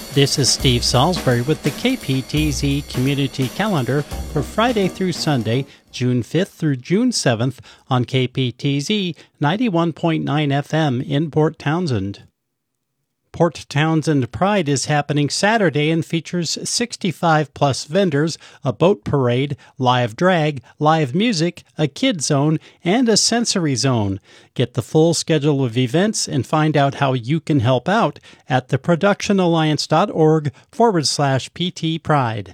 This is Steve Salisbury with the KPTZ Community Calendar for Friday through Sunday, June 5th through June 7th on KPTZ 91.9 FM in Port Townsend. Port Townsend Pride is happening Saturday and features 65-plus vendors, a boat parade, live drag, live music, a kid zone, and a sensory zone. Get the full schedule of events and find out how you can help out at theproductionalliance.org/PT Pride.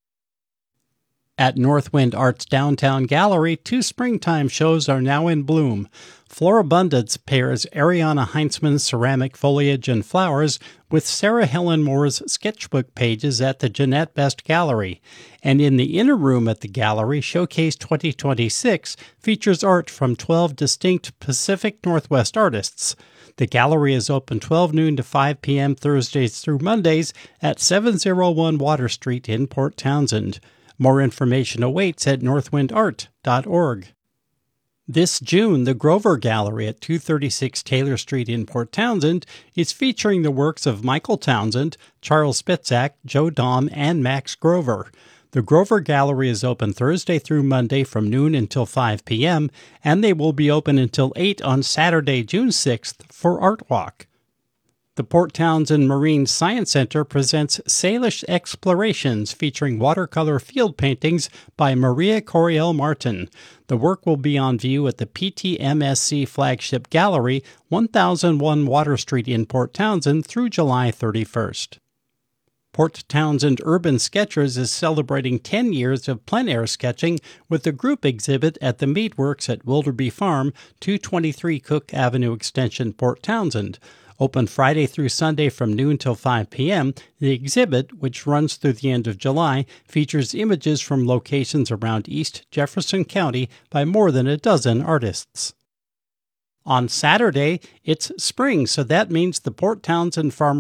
At Northwind Arts Downtown Gallery, 2 springtime shows are now in bloom. Florabundance pairs Ariana Heinzman's ceramic foliage and flowers with Sarah Helen Moore's sketchbook pages at the Jeanette Best Gallery. And in the inner room at the gallery, Showcase 2026 features art from 12 distinct Pacific Northwest artists. The gallery is open 12 noon to 5 p.m. Thursdays through Mondays at 701 Water Street in Port Townsend. More information awaits at northwindart.org. This June, the Grover Gallery at 236 Taylor Street in Port Townsend is featuring the works of Michael Townsend, Charles Spitzak, Joe Dahm, and Max Grover. The Grover Gallery is open Thursday through Monday from noon until 5 p.m., and they will be open until 8 on Saturday, June 6th for Art Walk. The Port Townsend Marine Science Center presents Salish Explorations featuring watercolor field paintings by Maria Coriel Martin. The work will be on view at the PTMSC Flagship Gallery, 1001 Water Street in Port Townsend through July 31st. Port Townsend Urban Sketchers is celebrating 10 years of plein air sketching with a group exhibit at the Meatworks at Wilderby Farm, 223 Cook Avenue Extension, Port Townsend. Open Friday through Sunday from noon till 5 p.m., the exhibit, which runs through the end of July, features images from locations around East Jefferson County by more than a dozen artists. On Saturday, it's spring, so that means the Port Townsend Farmer